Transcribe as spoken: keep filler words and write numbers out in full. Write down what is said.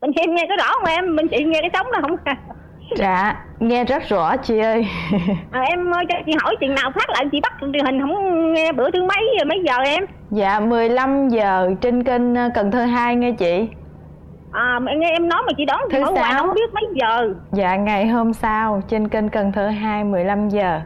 Bên em nghe có rõ không em? Bên chị nghe cái trống đó không? Dạ, nghe rất rõ chị ơi. À, em ơi cho chị hỏi chừng nào phát lại chị bắt truyền hình không nghe bữa thứ mấy mấy giờ em? Dạ mười lăm giờ trên kênh Cần Thơ hai nghe chị. À mà nghe em nói mà chị đoán Thứ ở ngoài sáu. không biết mấy giờ. Dạ ngày hôm sau trên kênh Cần Thơ hai mười lăm giờ.